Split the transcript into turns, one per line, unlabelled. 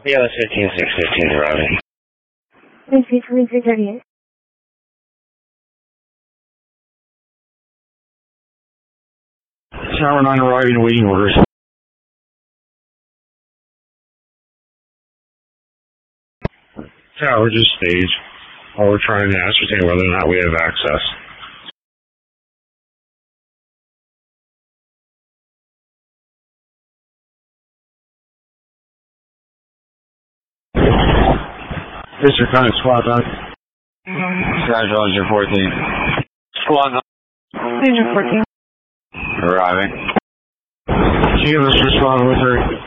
Yeah, that's 15615 arriving.
Thanks, 2338.
Tower 9 arriving, awaiting orders. Tower, just stage. While we're trying to ascertain whether or not we have access. Mr. Connect, squad 9.
Sky Roger 14.
Squad 9.
Roger 14.
Arriving.
Can you give us a respond with her?